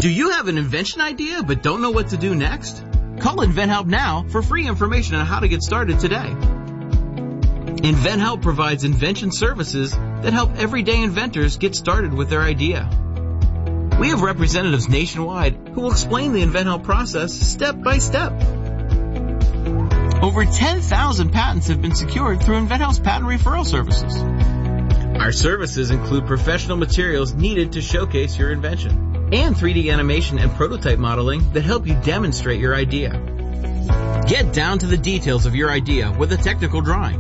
Do you have an invention idea but don't know what to do next? Call InventHelp now for free information on how to get started today. InventHelp provides invention services that help everyday inventors get started with their idea. We have representatives nationwide who will explain the InventHelp process step by step. Over 10,000 patents have been secured through InventHelp's patent referral services. Our services include professional materials needed to showcase your invention and 3D animation and prototype modeling that help you demonstrate your idea. Get down to the details of your idea with a technical drawing.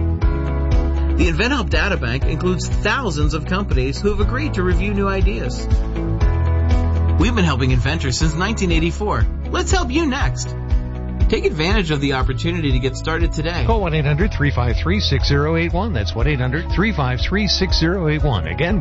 The InventHelp Databank includes thousands of companies who have agreed to review new ideas. We've been helping inventors since 1984. Let's help you next. Take advantage of the opportunity to get started today. Call 1-800-353-6081. That's 1-800-353-6081. Again,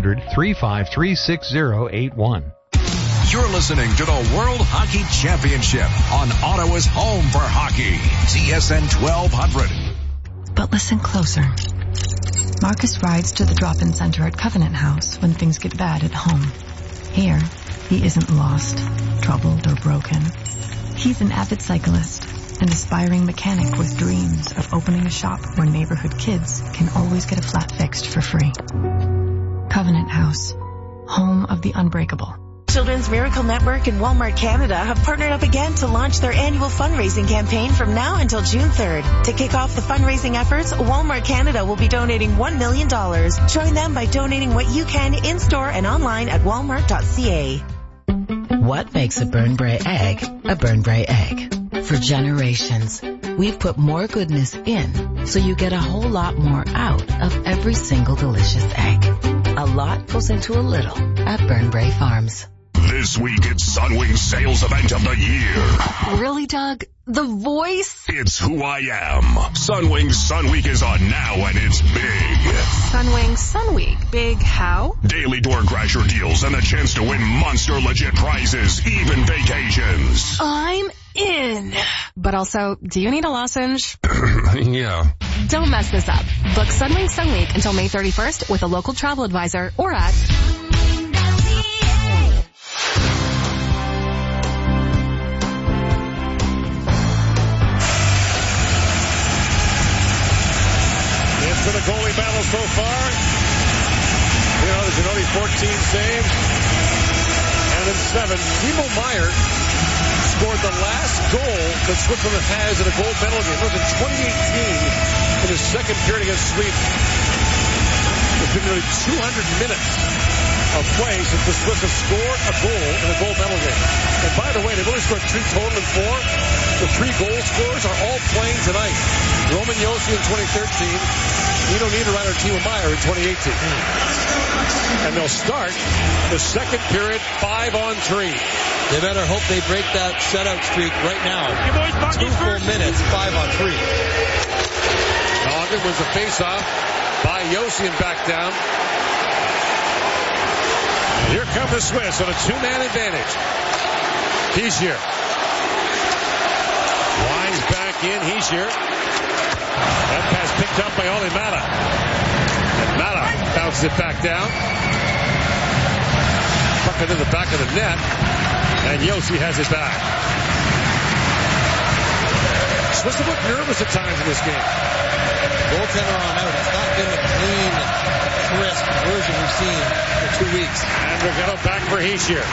1-800-353-6081. You're listening to the World Hockey Championship on Ottawa's home for hockey, TSN 1200. But listen closer. Marcus rides to the drop-in center at Covenant House when things get bad at home. Here, he isn't lost, troubled, or broken. He's an avid cyclist, an aspiring mechanic with dreams of opening a shop where neighborhood kids can always get a flat fixed for free. Covenant House, home of the unbreakable. Children's Miracle Network and Walmart Canada have partnered up again to launch their annual fundraising campaign from now until June 3rd. To kick off the fundraising efforts, Walmart Canada will be donating $1 million. Join them by donating what you can in-store and online at walmart.ca. What makes a Burnbrae egg a Burnbrae egg? For generations, we've put more goodness in so you get a whole lot more out of every single delicious egg. A lot goes into a little at Burnbrae Farms. This week, it's Sunwing's sales event of the year. Really, Doug? The voice? It's who I am. Sunwing's Sun Week is on now, and it's big. Sunwing Sun Week. Big how? Daily door crasher deals and the chance to win monster legit prizes, even vacations. I'm in. But also, do you need a lozenge? Yeah. Don't mess this up. Book Sunwing Sun Week until May 31st with a local travel advisor or at... For the goalie battle so far, you know, there's only 14 saves, and then 7. Timo Meier scored the last goal that Switzerland has in a gold medal game. It was in 2018 in his second period against Sweden. It's been nearly 200 minutes of play since the Swiss have scored a goal in a gold medal game. And by the way, they've only scored 3 total in 4. The 3 goal scorers are all playing tonight. Roman Josi in 2013. Nino Niederreiter and Timo Meier in 2018. And they'll start the second period 5-on-3. They better hope they break that shutout streak right now. 2 full minutes, 5-on-3. Malgin was the face-off by Josi and back down. And here come the Swiss on a 2-man advantage. He's here. Lines back in. He's here. That pass picked up by Olli Mata. And Mata bounces it back down. Puck it in the back of the net. And Josi has it back. Swiss have looked nervous at times in this game. Goaltender on out. It's not been the clean, crisp version we've seen for 2 weeks. And Rigetto back for Hischier.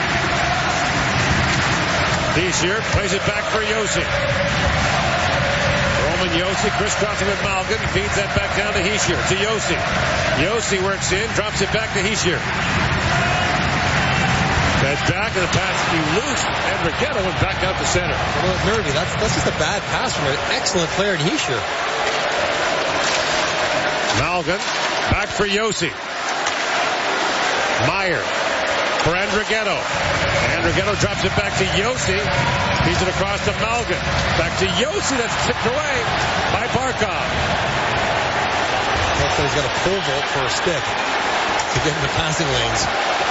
Hischier plays it back for Josi. Roman Josi crisscrossing with Malgin, feeds that back down to Hischier, to Josi. Josi works in, drops it back to Hischier. That's back, and the pass be loose, and Rigetto went back out to center. Well, nervy. That's just a bad pass from an excellent player in Hischier. Malgin, back for Josi. Meier for Andrighetto. Andrighetto drops it back to Josi. Feeds it across to Malgin. Back to Josi. That's tipped away by Barkov. Looks like he's got a pole vault for a stick to get in the passing lanes.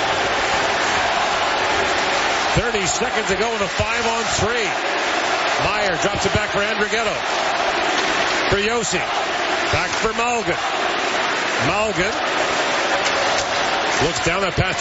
30 seconds to go in a 5-on-3. Meier drops it back for Andrighetto. For Josi. Back for Malgin. Malgin looks down that pass